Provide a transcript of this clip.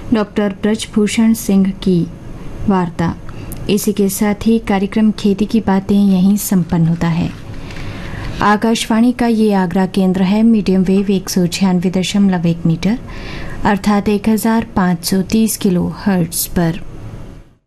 Doctor Brijbhushan Singh की वार्ता। इसी के साथ ही कार्यक्रम खेती की बातें यहीं संपन्न होता है। आकाशवाणी का ये आगरा केंद्र है। मीडियम वेव 196.1 मीटर अर्थात 1530 किलो हर्ट्ज पर।